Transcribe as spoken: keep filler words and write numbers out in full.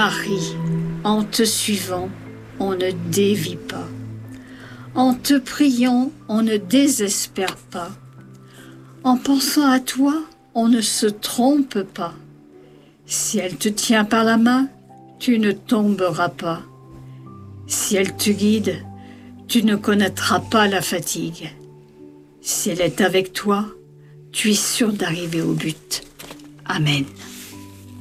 Marie, en te suivant, on ne dévie pas. En te priant, on ne désespère pas. En pensant à toi, on ne se trompe pas. Si elle te tient par la main, tu ne tomberas pas. Si elle te guide, tu ne connaîtras pas la fatigue. Si elle est avec toi, tu es sûr d'arriver au but. Amen.